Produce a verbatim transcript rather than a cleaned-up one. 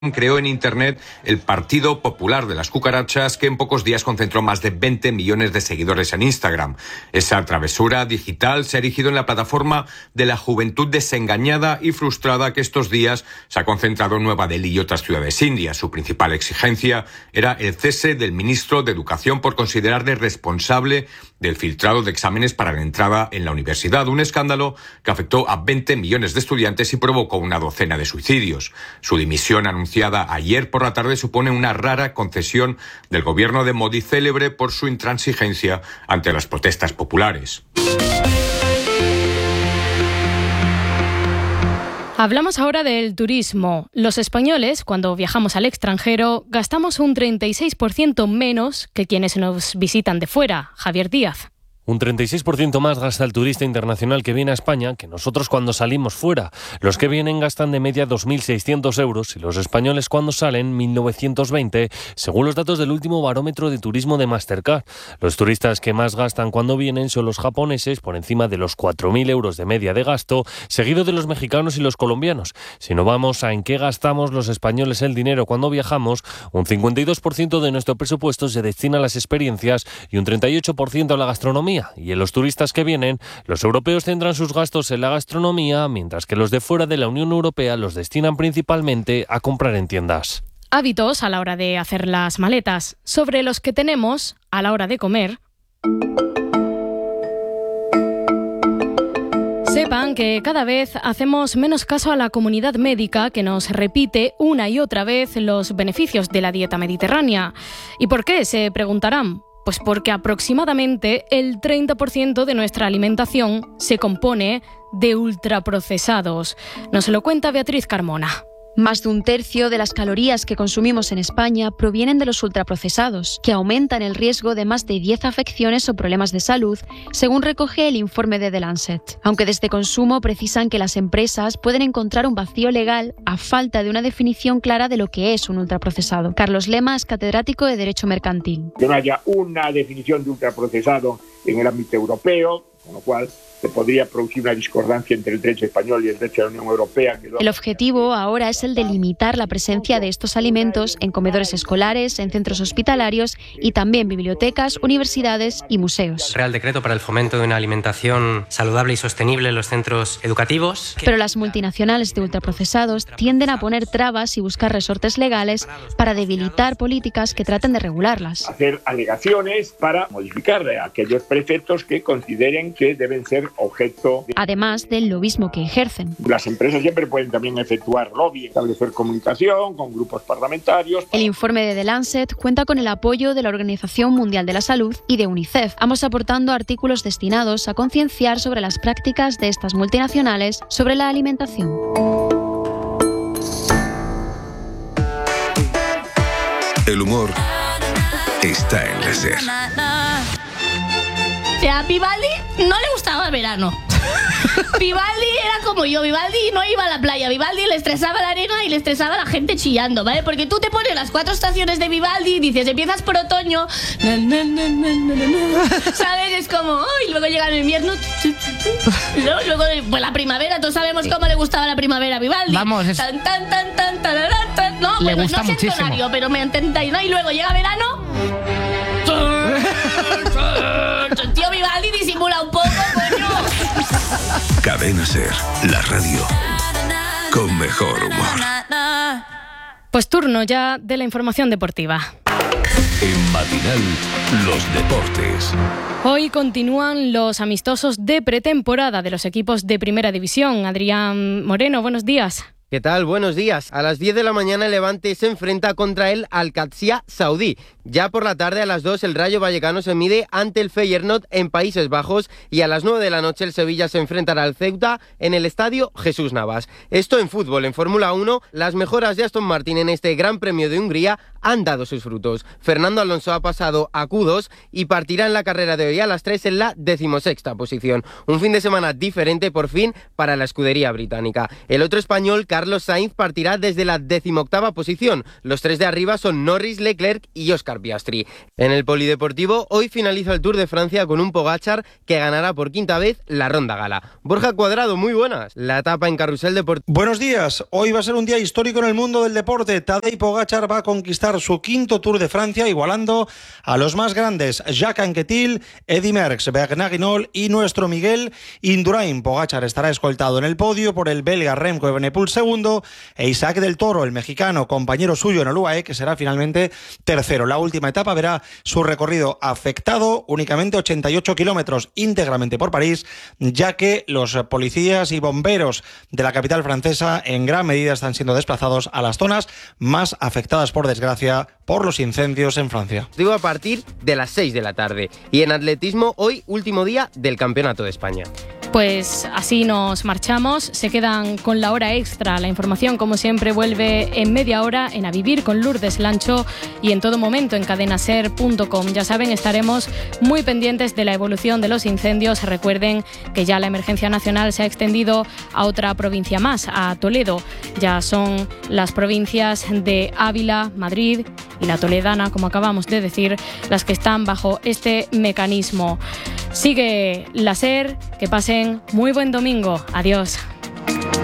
creó en Internet el Partido Popular de las Cucarachas, que en pocos días concentró más de veinte millones de seguidores en Instagram. Esa travesura digital se ha erigido en la plataforma de la juventud desengañada y frustrada que estos días se ha concentrado en Nueva Delhi y otras ciudades indias. Su principal exigencia era el cese del ministro de Educación por considerarle responsable del filtrado de exámenes para la entrada en la universidad, un escándalo que afectó a veinte millones de estudiantes y provocó una docena de suicidios. Su dimisión anunciada ayer por la tarde supone una rara concesión del gobierno de Modi, célebre por su intransigencia ante las protestas populares. Hablamos ahora del turismo. Los españoles, cuando viajamos al extranjero, gastamos un treinta y seis por ciento menos que quienes nos visitan de fuera. Javier Díaz. Un treinta y seis por ciento más gasta el turista internacional que viene a España que nosotros cuando salimos fuera. Los que vienen gastan de media dos mil seiscientos euros y los españoles cuando salen mil novecientos veinte, según los datos del último barómetro de turismo de Mastercard. Los turistas que más gastan cuando vienen son los japoneses, por encima de los cuatro mil euros de media de gasto, seguido de los mexicanos y los colombianos. Si no vamos a en qué gastamos los españoles el dinero cuando viajamos, un cincuenta y dos por ciento de nuestro presupuesto se destina a las experiencias y un treinta y ocho por ciento a la gastronomía. Y en los turistas que vienen, los europeos centran sus gastos en la gastronomía, mientras que los de fuera de la Unión Europea los destinan principalmente a comprar en tiendas. Hábitos a la hora de hacer las maletas, sobre los que tenemos a la hora de comer. Sepan que cada vez hacemos menos caso a la comunidad médica que nos repite una y otra vez los beneficios de la dieta mediterránea. ¿Y por qué?, se preguntarán. Pues porque aproximadamente el treinta por ciento de nuestra alimentación se compone de ultraprocesados. Nos lo cuenta Beatriz Carmona. Más de un tercio de las calorías que consumimos en España provienen de los ultraprocesados, que aumentan el riesgo de más de diez afecciones o problemas de salud, según recoge el informe de The Lancet. Aunque desde Consumo precisan que las empresas pueden encontrar un vacío legal a falta de una definición clara de lo que es un ultraprocesado. Carlos Lema es catedrático de Derecho Mercantil. Que no haya una definición de ultraprocesado en el ámbito europeo, con lo cual se podría producir una discordancia entre el derecho español y el derecho de la Unión Europea. Que el objetivo ahora es el de limitar la presencia de estos alimentos en comedores escolares, en centros hospitalarios y también bibliotecas, universidades y museos. Real Decreto para el fomento de una alimentación saludable y sostenible en los centros educativos. Pero las multinacionales de ultraprocesados tienden a poner trabas y buscar resortes legales para debilitar políticas que traten de regularlas. Hacer alegaciones para modificar aquellos preceptos que consideren que deben ser objeto de... Además del lobismo que ejercen. Las empresas siempre pueden también efectuar lobby, establecer comunicación con grupos parlamentarios. El informe de The Lancet cuenta con el apoyo de la Organización Mundial de la Salud y de UNICEF, ambos aportando artículos destinados a concienciar sobre las prácticas de estas multinacionales sobre la alimentación. El humor está en la SER. A Vivaldi no le gustaba el verano. Vivaldi era como yo. Vivaldi no iba a la playa. Vivaldi le estresaba la arena y le estresaba la gente chillando, ¿vale? Porque tú te pones las cuatro estaciones de Vivaldi y dices, empiezas por otoño, na, na, na, na, na, na, ¿sabes? Es como, oh, y luego llega el invierno, ¿no? Luego pues la primavera, todos sabemos cómo le gustaba la primavera a Vivaldi. Vamos, es... tan, tan, tan, tan, tararán, tan. No, le bueno, gusta no sé muchísimo. Entonario, pero me entendáis, ¿no? Y luego llega verano. Tío, Vivaldi disimula un poco, coño. Cadena SER, la radio con mejor humor. Pues turno ya de la información deportiva. En Matinal, los deportes. Hoy continúan los amistosos de pretemporada de los equipos de Primera División. Adrián Moreno, buenos días. ¿Qué tal? Buenos días. A las diez de la mañana el Levante se enfrenta contra el Al-Qadsiya saudí. Ya por la tarde a las dos el Rayo Vallecano se mide ante el Feyenoord en Países Bajos y a las nueve de la noche el Sevilla se enfrentará al Ceuta en el Estadio Jesús Navas. Esto en fútbol. En Fórmula uno, las mejoras de Aston Martin en este Gran Premio de Hungría han dado sus frutos. Fernando Alonso ha pasado a Q dos y partirá en la carrera de hoy a las tres en la decimosexta posición. Un fin de semana diferente por fin para la escudería británica. El otro español, Carlos Sainz, partirá desde la decimoctava posición. Los tres de arriba son Norris, Leclerc y Óscar Piastri. En el polideportivo, hoy finaliza el Tour de Francia con un Pogačar que ganará por quinta vez la Ronda Gala. Borja Cuadrado, muy buenas. La etapa en Carrusel Deportivo. Buenos días. Hoy va a ser un día histórico en el mundo del deporte. Tadej Pogačar va a conquistar su quinto Tour de Francia, igualando a los más grandes, Jacques Anquetil, Eddy Merckx, Bernard Hinault y nuestro Miguel Indurain. Pogačar estará escoltado en el podio por el belga Remco Evenepoel segundo e Isaac del Toro, el mexicano, compañero suyo en el U A E, que será finalmente tercero. La última etapa verá su recorrido afectado, únicamente ochenta y ocho kilómetros íntegramente por París, ya que los policías y bomberos de la capital francesa en gran medida están siendo desplazados a las zonas más afectadas, por desgracia, por los incendios en Francia. Digo a partir de las seis de la tarde. Y en atletismo, hoy último día del Campeonato de España. Pues así nos marchamos, se quedan con la hora extra. La información, como siempre, vuelve en media hora en A Vivir con Lourdes Lancho y en todo momento en cadena ser punto com. Ya saben, estaremos muy pendientes de la evolución de los incendios. Recuerden que ya la emergencia nacional se ha extendido a otra provincia más, a Toledo. Ya son las provincias de Ávila, Madrid y la toledana, como acabamos de decir, las que están bajo este mecanismo. Sigue la SER, que pasen muy buen domingo. Adiós.